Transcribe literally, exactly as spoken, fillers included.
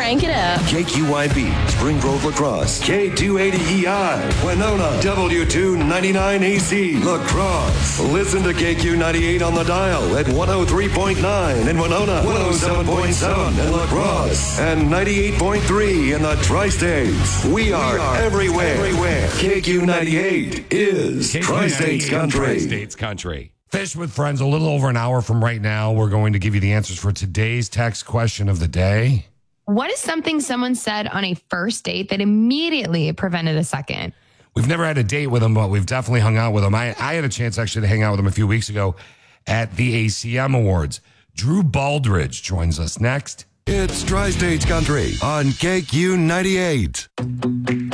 Crank it up. K Q Y B, Spring Grove Lacrosse. K two eighty E I, Winona. W two ninety-nine A C, Lacrosse. Listen to K Q ninety-eight on the dial at one oh three point nine in Winona, one oh seven point seven in Lacrosse, and ninety-eight point three in the Tri-States. We are, we are everywhere. everywhere. K Q ninety-eight is Tri-States Country. Tri-States Country. Fish with Friends, a little over an hour from right now. We're going to give you the answers for today's text question of the day. What is something someone said on a first date that immediately prevented a second? We've never had a date with them, but we've definitely hung out with them. I, I had a chance actually to hang out with them a few weeks ago at the A C M Awards. Drew Baldridge joins us next. It's Tri-States Country on K Q ninety-eight.